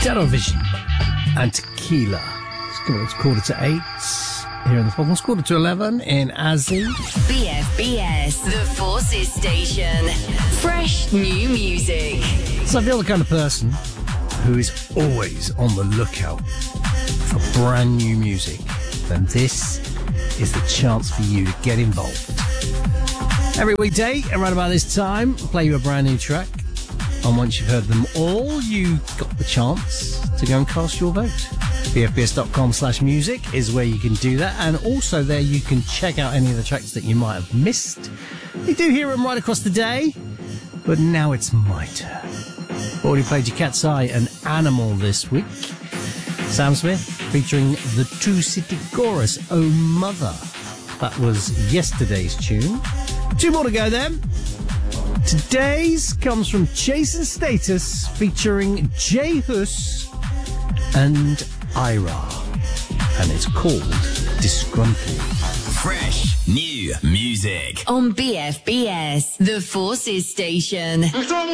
Television and Tequila. It's 8:15 here in the Falcons, 11:15 in Azzy. BFBS, the Forces Station. Fresh new music. So if you're the kind of person who is always on the lookout for brand new music, then this is the chance for you to get involved. Every weekday, around about this time, play you a brand new track. And once you've heard them all, you got the chance to go and cast your vote. BFBS.com/music is where you can do that. And also there you can check out any of the tracks that you might have missed. You do hear them right across the day. But now it's my turn. Already played you Cat's Eye and Animal this week. Sam Smith featuring the Two City Chorus, Oh Mother. That was yesterday's tune. 2 more to go then. Today's comes from Jason Status featuring Jay Hus and Ira. And it's called Disgruntled. Fresh new music On BFBS, the Forces Station.